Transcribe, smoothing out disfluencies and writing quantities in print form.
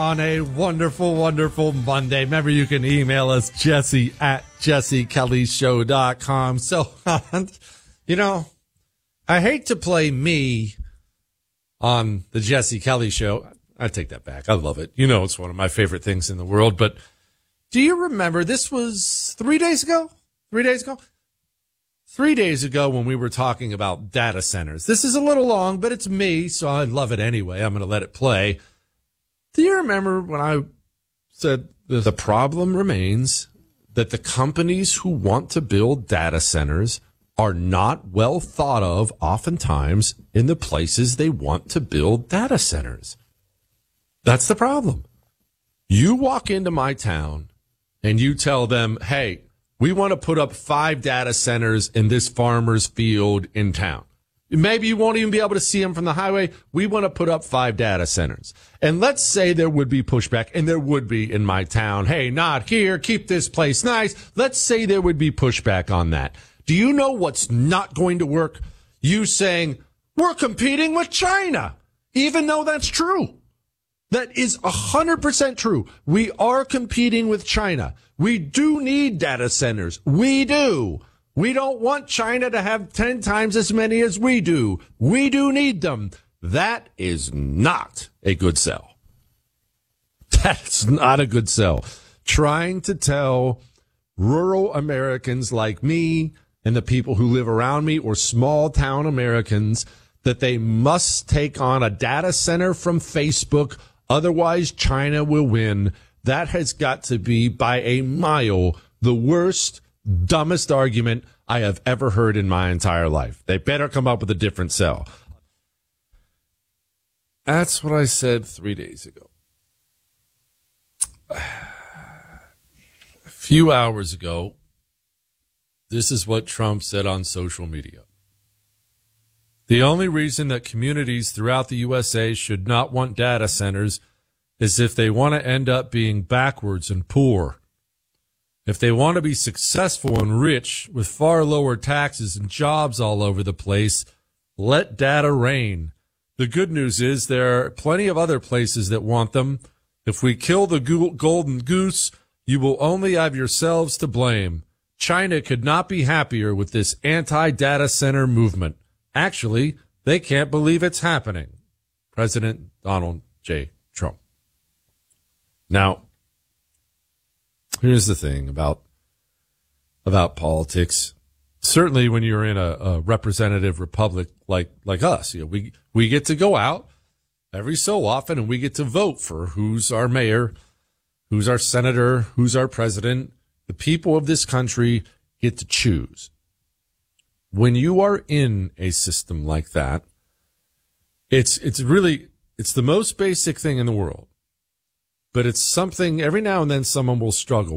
On a wonderful, wonderful Monday. Remember, you can email us, Jesse at jessekellyshow.com. So, I hate to play me on the Jesse Kelly Show. I take that back. I love it. It's one of my favorite things in the world. But do you remember, this was 3 days ago? 3 days ago? 3 days ago when we were talking about data centers. This is a little long, but it's me, so I love it anyway. I'm going to let it play. Do you remember when I said the problem remains that the companies who want to build data centers are not well thought of oftentimes in the places they want to build data centers? That's the problem. You walk into my town and you tell them, hey, we want to put up 5 data centers in this farmer's field in town. Maybe you won't even be able to see them from the highway. We want to put up 5 data centers. And let's say there would be pushback, and there would be in my town. Hey, not here. Keep this place nice. Let's say there would be pushback on that. Do you know what's not going to work? You saying, we're competing with China, even though that's true. That is 100% true. We are competing with China. We do need data centers. We do. We don't want China to have 10 times as many as we do. We do need them. That is not a good sell. That's not a good sell. Trying to tell rural Americans like me and the people who live around me, or small town Americans, that they must take on a data center from Facebook, otherwise China will win. That has got to be by a mile the worst, dumbest argument I have ever heard in my entire life. They better come up with a different sell. That's what I said 3 days ago. A few hours ago, this is what Trump said on social media. The only reason that communities throughout the USA should not want data centers is if they want to end up being backwards and poor. If they want to be successful and rich with far lower taxes and jobs all over the place, let data reign. The good news is there are plenty of other places that want them. If we kill the golden goose, you will only have yourselves to blame. China could not be happier with this anti-data center movement. Actually, they can't believe it's happening. President Donald J. Trump. Now, here's the thing about politics. Certainly when you're in a representative republic like us, we get to go out every so often and we get to vote for who's our mayor, who's our senator, who's our president. The people of this country get to choose. When you are in a system like that, it's the most basic thing in the world. But it's something every now and then someone will struggle.